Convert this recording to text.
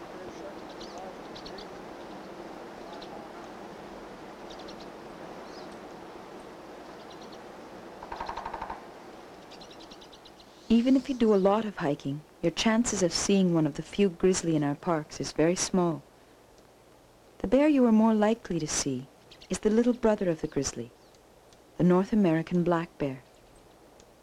Even if you do a lot of hiking, your chances of seeing one of the few grizzly in our parks is very small. The bear you are more likely to see is the little brother of the grizzly, the North American black bear.